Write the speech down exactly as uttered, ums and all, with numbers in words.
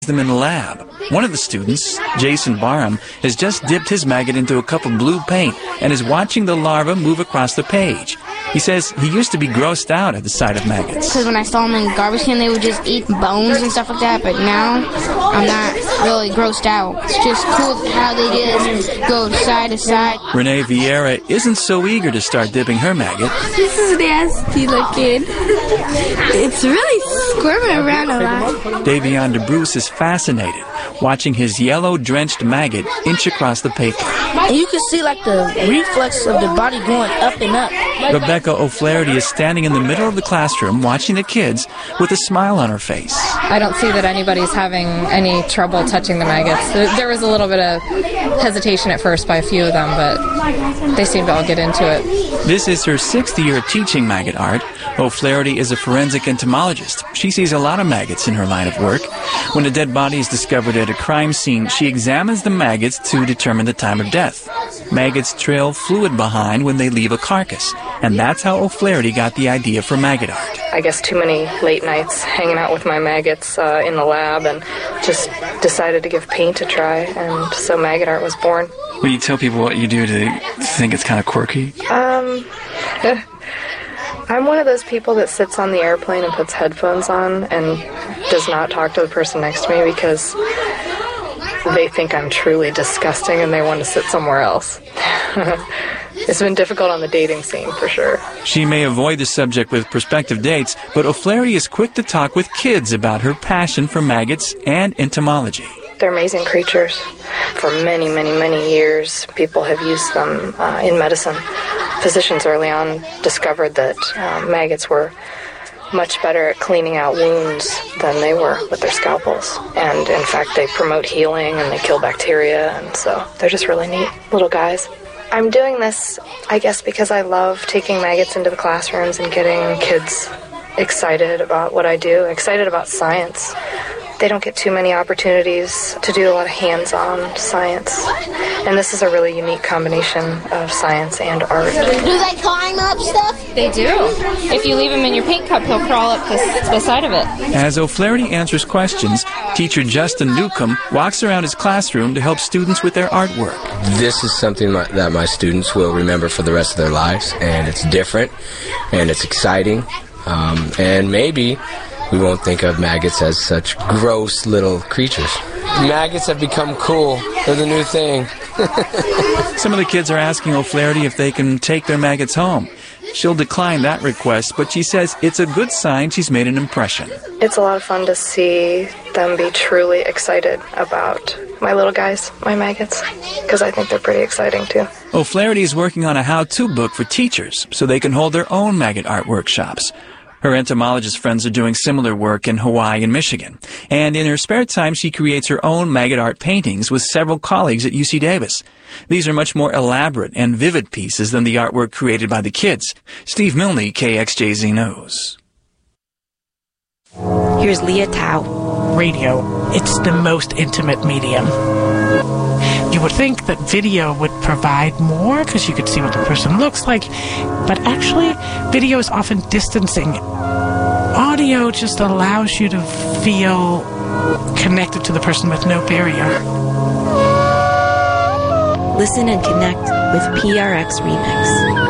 them in the lab. One of the students, Jason Barham, has just dipped his maggot into a cup of blue paint and is watching the larva move across the page. He says he used to be grossed out at the sight of maggots. Because when I saw them in the garbage can, they would just eat bones and stuff like that, but now I'm not really grossed out. It's just cool how they just go side to side. Renee Vieira isn't so eager to start dipping her maggot. This is nasty looking. It's really squirming around a lot. Davion DeBruce is fascinated, watching his yellow-drenched maggot inch across the paper. And you can see like the reflex of the body going up and up. Rebecca O'Flaherty is standing in the middle of the classroom watching the kids with a smile on her face. I don't see that anybody's having any trouble touching the maggots. There was a little bit of hesitation at first by a few of them, but they seem to all get into it. This is her sixth year teaching maggot art. O'Flaherty is a forensic entomologist. She sees a lot of maggots in her line of work. When a dead body is discovered at a crime scene, she examines the maggots to determine the time of death. Maggots trail fluid behind when they leave a carcass, and that's how O'Flaherty got the idea for maggot art. I guess too many late nights hanging out with my maggots uh, in the lab, and just decided to give paint a try, and so maggot art was born. Will you tell people what you do to think it's kind of quirky? Um... I'm one of those people that sits on the airplane and puts headphones on and does not talk to the person next to me because they think I'm truly disgusting and they want to sit somewhere else. It's been difficult on the dating scene, for sure. She may avoid the subject with prospective dates, but O'Flaherty is quick to talk with kids about her passion for maggots and entomology. They're amazing creatures. For many, many, many years, people have used them uh, in medicine. Physicians early on discovered that uh, maggots were much better at cleaning out wounds than they were with their scalpels. And in fact, they promote healing and they kill bacteria, and so they're just really neat little guys. I'm doing this, I guess, because I love taking maggots into the classrooms and getting kids excited about what I do, excited about science. They don't get too many opportunities to do a lot of hands-on science. And this is a really unique combination of science and art. Do they climb up stuff? They do. If you leave him in your paint cup, he'll crawl up the, the side of it. As O'Flaherty answers questions, teacher Justin Newcomb walks around his classroom to help students with their artwork. This is something that my students will remember for the rest of their lives, and it's different, and it's exciting, um, and maybe we won't think of maggots as such gross little creatures. Maggots have become cool. They're the new thing. Some of the kids are asking O'Flaherty if they can take their maggots home. She'll decline that request, but she says it's a good sign she's made an impression. It's a lot of fun to see them be truly excited about my little guys, my maggots, because I think they're pretty exciting too. O'Flaherty is working on a how-to book for teachers so they can hold their own maggot art workshops. Her entomologist friends are doing similar work in Hawaii and Michigan. And in her spare time, she creates her own maggot art paintings with several colleagues at U C Davis. These are much more elaborate and vivid pieces than the artwork created by the kids. Steve Milne, K X J Z News. Here's Leah Tao. Radio, it's the most intimate medium. You would think that video would provide more because you could see what the person looks like, but actually, video is often distancing. Audio just allows you to feel connected to the person with no barrier. Listen and connect with P R X Remix.